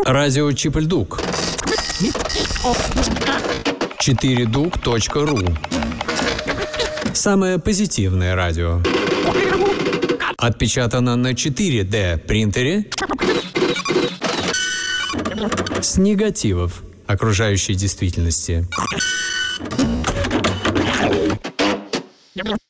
Радио Чип-Ль-Дук. 4duк.ру. Самое позитивное радио. Отпечатано на 4D принтере с негативов окружающей действительности.